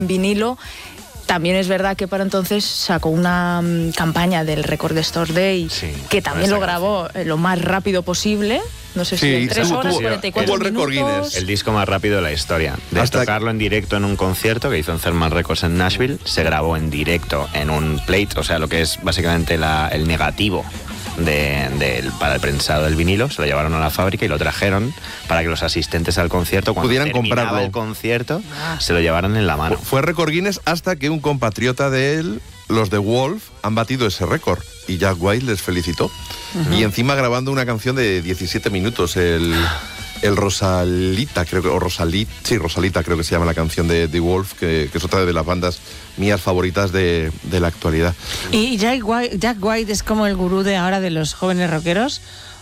vinilo. También es verdad que para entonces sacó una campaña del Record Store Day, que también lo grabó lo más rápido posible. No sé si en 3 horas, 44 minutos. El disco más rápido de la historia. De tocarlo en directo en un concierto que hizo en Thermal Records en Nashville, se grabó en directo en un plate, o sea, lo que es básicamente el negativo para el prensado del vinilo. Se lo llevaron a la fábrica y lo trajeron para que los asistentes al concierto, cuando pudieran terminaba comprarlo. el concierto, se lo llevaran en la mano. Fue récord Guinness hasta que un compatriota de él, los de Wolf, han batido ese récord y Jack White les felicitó. Y encima grabando una canción de 17 minutos, el Rosalita, creo que, o Rosalita creo que se llama la canción de The Wolf, que es otra de las bandas mías favoritas de la actualidad. ¿Y Jack White es como el gurú de ahora de los jóvenes rockeros?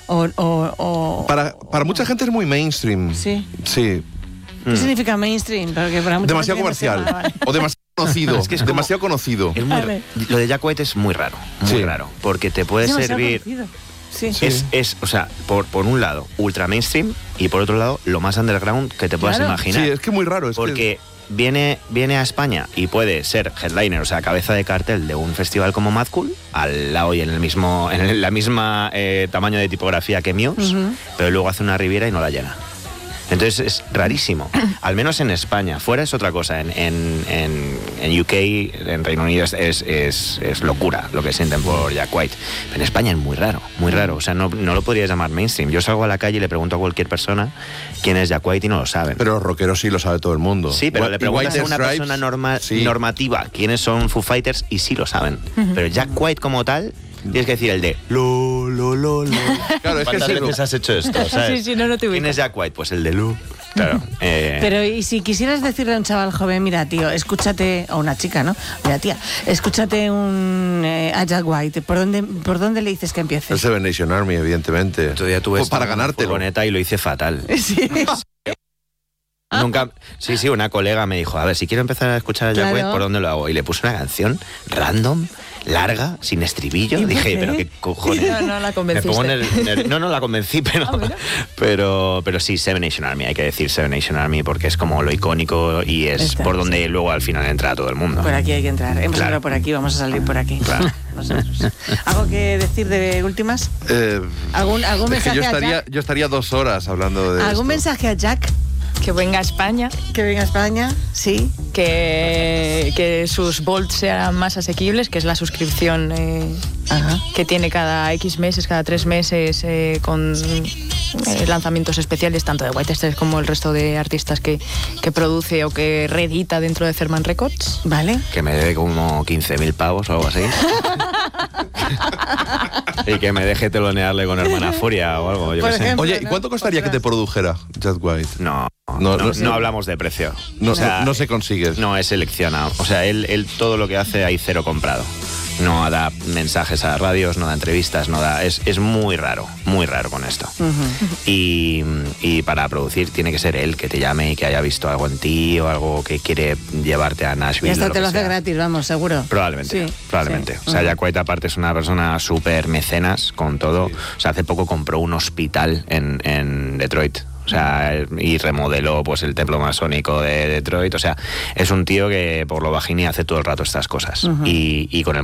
Para mucha gente es muy mainstream. Sí. Sí. ¿Qué significa mainstream? Porque para mucha demasiado gente comercial. No sé, vale. O demasiado conocido. Es que es como, demasiado conocido. Lo de Jack White es muy raro, porque te puede servir. Sí. O sea, por un lado, ultra mainstream, y por otro lado, lo más underground que te puedas imaginar. Sí, es que muy raro. Porque viene a España y puede ser headliner, o sea, cabeza de cartel de un festival como Mad Cool, al lado y en la misma tamaño de tipografía que Muse, pero luego hace una Riviera y no la llena. Entonces es rarísimo, al menos en España. Fuera es otra cosa, en UK, en Reino Unido es locura lo que sienten por Jack White. Pero en España es muy raro, o sea, no lo podrías llamar mainstream. Yo salgo a la calle y le pregunto a cualquier persona quién es Jack White y no lo saben. Pero los rockeros sí lo sabe todo el mundo. Sí, pero le preguntas a una persona normativa quiénes son Foo Fighters y sí lo saben. Pero Jack White como tal, tienes que decir el de lo. Claro, es que ¿Cuántas veces has hecho esto? ¿Sabes? Sí, no te ubico. ¿Quién es Jack White? Pues el de Lu. Claro. Pero y si quisieras decirle a un chaval joven, mira, tío, escúchate, o una chica, ¿no? Mira, tía, escúchate a Jack White, ¿por dónde le dices que empiece? El Seven Nation Army, evidentemente. Todavía tuve para ganártelo. Y lo hice fatal. Sí. Nunca. Sí, una colega me dijo, a ver, si quiero empezar a escuchar a Jack White, ¿por dónde lo hago? Y le puse una canción random, larga, sin estribillo. Dije, pero qué cojones. No la convenciste. No la convencí, pero sí, Seven Nation Army, hay que decir Seven Nation Army porque es como lo icónico y es por donde luego al final entra todo el mundo. Por aquí hay que entrar. Hemos entrado por aquí, vamos a salir por aquí. Claro. Nosotros. ¿Algo que decir de últimas? ¿Algún mensaje a Jack? Yo estaría 2 horas hablando de ¿Algún mensaje a Jack? Que venga a España. Que venga a España, sí. Que sus Volt sean más asequibles, que es la suscripción que tiene cada X meses, cada 3 meses, con lanzamientos especiales, tanto de White Stripes como el resto de artistas que produce o que reedita dentro de Thermal Records. Vale. Que me debe como 15.000 pavos o algo así. Y que me deje telonearle con Hermana Furia o algo, yo qué sé. Oye, ¿y cuánto costaría que te produjera Jack White? No hablamos de precio. No se consigue. No, es seleccionado. O sea, él todo lo que hace hay 0 comprado. No da mensajes a radios, no da entrevistas, no da. Es muy raro con esto. Y para producir tiene que ser él que te llame y que haya visto algo en ti o algo que quiere llevarte a Nashville. Y hasta te lo hace gratis, vamos, seguro. Probablemente. Sí. O sea, Jack White aparte es una persona súper mecenas con todo. Sí. O sea, hace poco compró un hospital en Detroit. O sea, y remodeló pues el templo masónico de Detroit. O sea, es un tío que por lo bajini hace todo el rato estas cosas. Y con el